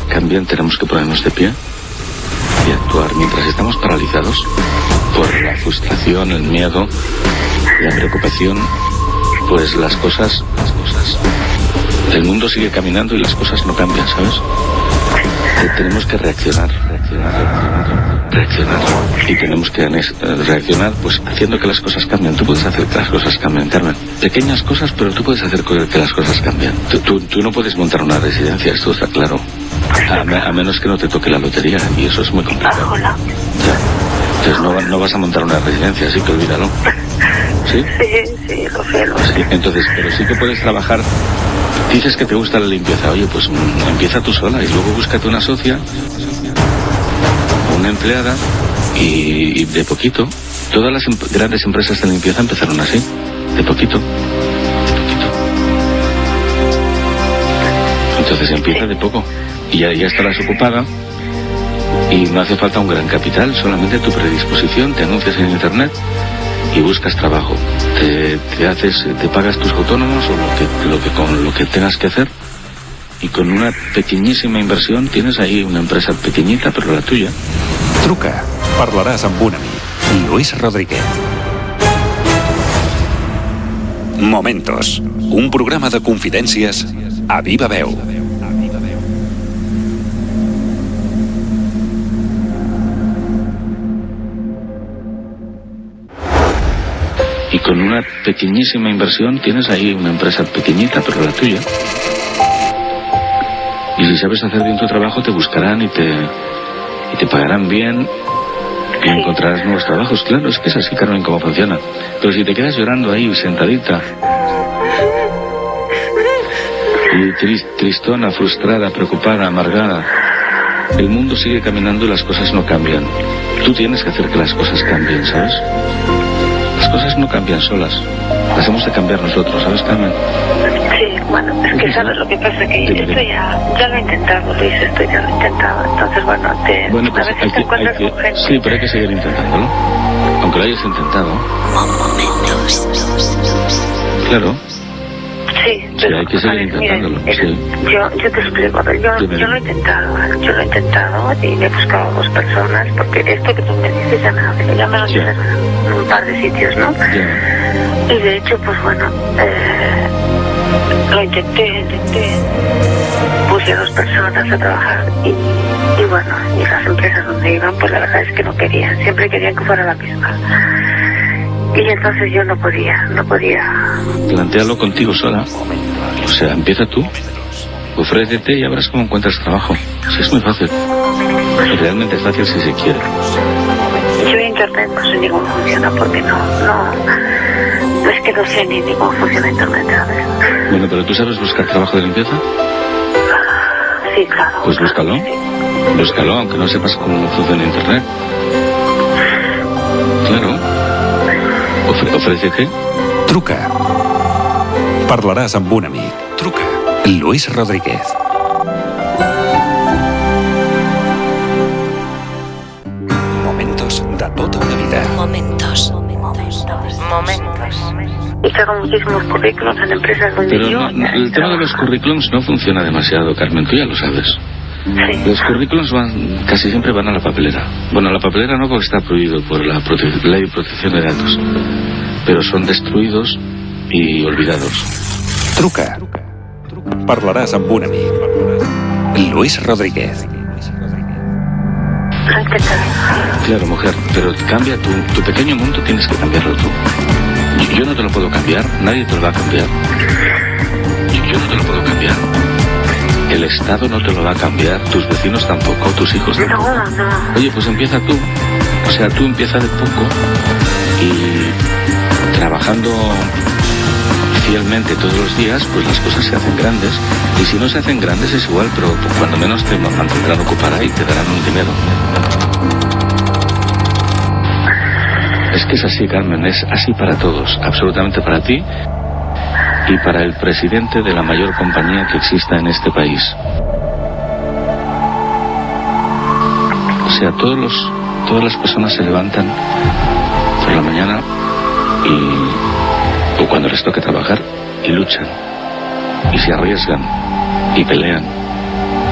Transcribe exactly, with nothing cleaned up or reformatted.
cambian, tenemos que ponernos de pie y actuar. Mientras estamos paralizados por la frustración, el miedo, la preocupación, pues las cosas, las cosas, el mundo sigue caminando y las cosas no cambian, ¿sabes? Que tenemos que reaccionar, reaccionar, reaccionar, reaccionar. Y tenemos que reaccionar, pues haciendo que las cosas cambien. Tú puedes hacer que las cosas cambien, Carmen. Pequeñas cosas, pero tú puedes hacer que las cosas cambien. Tú, tú, tú no puedes montar una residencia, esto está claro. A, a menos que no te toque la lotería, y eso es muy complicado. Ya. Entonces no, no vas a montar una residencia, así que olvídalo. ¿Sí? Sí, sí, lo sé, lo sé. Sí, entonces, pero sí que puedes trabajar. Dices que te gusta la limpieza. Oye, pues mm, empieza tú sola y luego búscate una socia, una empleada, y, y de poquito. Todas las em- grandes empresas de limpieza empezaron así, de poquito, de poquito. Entonces empieza de poco y ya, ya estarás ocupada y no hace falta un gran capital, solamente tu predisposición. Te anuncias en internet y buscas trabajo, te, te haces, te pagas tus autónomos o lo que, lo que con lo que tengas que hacer, y con una pequeñísima inversión tienes ahí una empresa pequeñita, pero la tuya. Truca, parlaràs amb un amic. Luis Rodríguez. Momentos, un programa de confidències a viva veu. Y con una pequeñísima inversión tienes ahí una empresa pequeñita, pero la tuya. Y si sabes hacer bien tu trabajo, te buscarán y te, y te pagarán bien y encontrarás nuevos trabajos. Claro, es que es así, Carmen, cómo funciona. Pero si te quedas llorando ahí, sentadita, y tris- tristona, frustrada, preocupada, amargada, el mundo sigue caminando y las cosas no cambian. Tú tienes que hacer que las cosas cambien, ¿sabes? Las cosas no cambian solas, las hemos de cambiar nosotros, ¿sabes, Carmen? Sí, bueno, es que sabes lo que pasa, que esto ya, ya lo he intentado, Luis, esto ya lo he intentado, entonces bueno, te, Bueno, pues a veces hay te que, encuentras hay que- con gente. sí, pero hay que seguir intentándolo, aunque lo hayas intentado. Claro, Sí, sí, hay que seguir intentándolo, mira, sí. yo, yo te explico, yo, Dime. yo lo he intentado, ¿eh? yo lo he intentado y me he buscado dos personas, porque esto que tú me dices ya me, ya me lo Ya. dices en un par de sitios, ¿no? Ya. Y de hecho, pues bueno, eh, lo intenté, intenté, puse a dos personas a trabajar y, y bueno, y las empresas donde iban, pues la verdad es que no querían, siempre querían que fuera la misma. Y entonces yo no podía, no podía. Plantéalo contigo sola. O sea, empieza tú, ofrécete y ya verás cómo encuentras trabajo. Sí, es muy fácil. Realmente es fácil si se quiere. Yo en internet no sé ni cómo funciona, porque no, no, no es que no sé ni, ni cómo funciona internet, ¿sabes? Bueno, pero ¿tú sabes buscar trabajo de limpieza? Sí, claro. Pues búscalo. Búscalo, aunque no sepas cómo funciona internet. Claro. Ofre- ofrécete. Truca. Parlaràs amb un amic. Truca. Luis Rodríguez. Momentos de tota una vida. Momentos. Momentos. Y que hago muchísimos currículos en empresas donde Pero yo... no, no, el tema de los currículums no funciona demasiado, Carmen, tú ya lo sabes. Sí. Los currículums van, casi siempre van a la papelera. Bueno, a la papelera no, porque está prohibido por la prote- ley de protección de datos. Pero son destruidos y olvidados. Truca. Parlaràs amb un amic. Luis Rodríguez. Lo he intentado. Claro, mujer, pero cambia tu, tu pequeño mundo, tienes que cambiarlo tú. Yo, yo no te lo puedo cambiar, nadie te lo va a cambiar. Yo, yo no te lo puedo cambiar. El Estado no te lo va a cambiar, tus vecinos tampoco, tus hijos tampoco. No, no. Oye, pues empieza tú. O sea, tú empieza de poco y trabajando fielmente todos los días, pues las cosas se hacen grandes. Y si no se hacen grandes es igual, pero cuando menos te mantendrán ocupada y te darán un dinero. Es que es así, Carmen, es así para todos, absolutamente para ti y para el presidente de la mayor compañía que exista en este país. O sea, todos los, todas las personas se levantan por la mañana y, o cuando les toque trabajar, y luchan, y se arriesgan, y pelean,